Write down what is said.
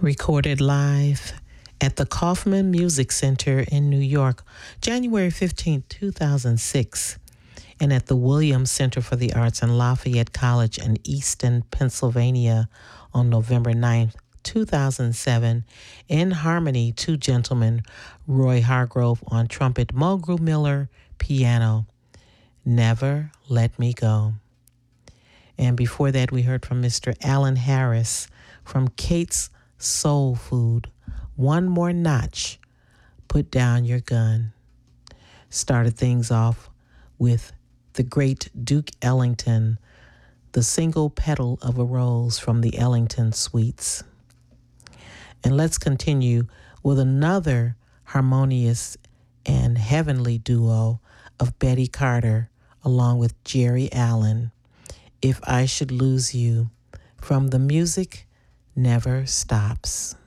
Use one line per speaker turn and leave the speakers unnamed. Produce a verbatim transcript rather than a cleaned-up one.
Recorded live at the Kaufman Music Center in New York, January fifteenth, two thousand six, and at the Williams Center for the Arts in Lafayette College in Easton, Pennsylvania on November ninth, two thousand seven. In harmony, two gentlemen, Roy Hargrove on trumpet, Mulgrew Miller piano, Never Let Me Go. And before that, we heard from Mister Alan Harris from Kate's Soul Food, One More Notch, Put Down Your Gun. Started things off with the great Duke Ellington, The Single Petal of a Rose from the Ellington Suites. And let's continue with another harmonious and heavenly duo of Betty Carter along with Jerry Allen, If I Should Lose You, from The Music Never Stops.